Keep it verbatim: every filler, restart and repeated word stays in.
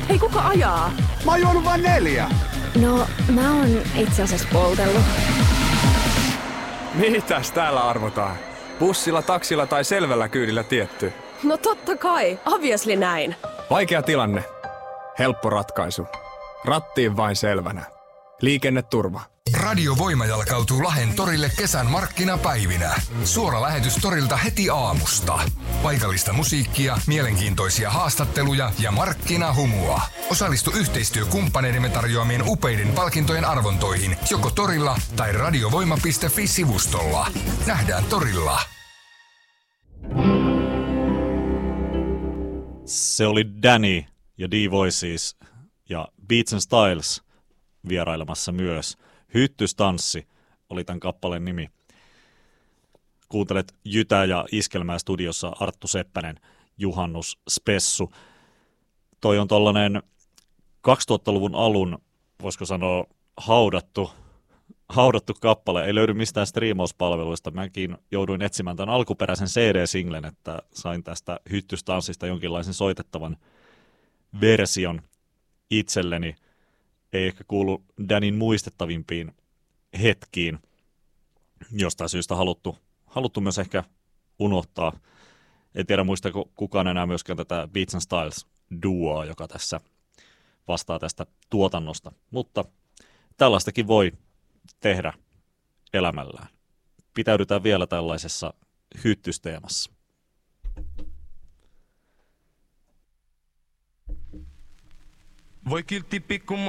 Hei, kuka ajaa? Mä oon juonut vain neljä. No, mä oon itse asiassa poltellut. Mitäs täällä arvotaan? Bussilla, taksilla tai selvällä kyydillä tietty? No totta kai, obviously näin. Vaikea tilanne. Helppo ratkaisu. Rattiin vain selvänä. Liikenneturva. Radiovoima jalkautuu Lahden torille kesän markkinapäivinä. Suora lähetys torilta heti aamusta. Paikallista musiikkia, mielenkiintoisia haastatteluja ja markkinahumua. Osallistu yhteistyökumppaneidemme tarjoamien upeiden palkintojen arvontoihin joko torilla tai radiovoima piste fi-sivustolla. Nähdään torilla. Se oli Danny ja D-Voices ja Beats and Styles vierailemassa myös. Hyttystanssi oli tämän kappaleen nimi. Kuuntelet Jytä ja Iskelmää studiossa Arttu Seppänen, Juhannus Spessu. Toi on tollainen kaksituhattaluvun alun, voisiko sanoa, haudattu, haudattu kappale. Ei löydy mistään striimauspalveluista. Mäkin jouduin etsimään tämän alkuperäisen C D-singlen, että sain tästä Hyttystanssista jonkinlaisen soitettavan version itselleni. Ei ehkä kuulu Danin muistettavimpiin hetkiin. Jostain syystä haluttu, haluttu myös ehkä unohtaa. En tiedä muistako kukaan enää myöskään tätä Beats and Styles duoa, joka tässä vastaa tästä tuotannosta. Mutta tällaistakin voi tehdä elämällään. Pitäydytään vielä tällaisessa hyttysteemassa. Voi kiltti pikku